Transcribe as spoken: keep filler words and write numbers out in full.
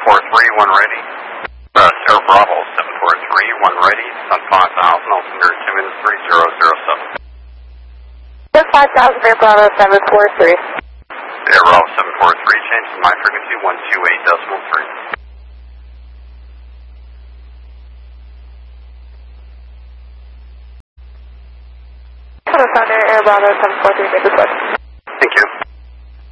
four three, one ready. Uh, Sierra Bravo, seven four three, one ready. Sun five thousand, altimeter two minutes three zero zero seven. five thousand, Air Bravo, seven four three. Air Bravo, seven four three, change to my frequency, one two eight decimal three. Hello, Sounder, Air Bravo, seven four three, make this one.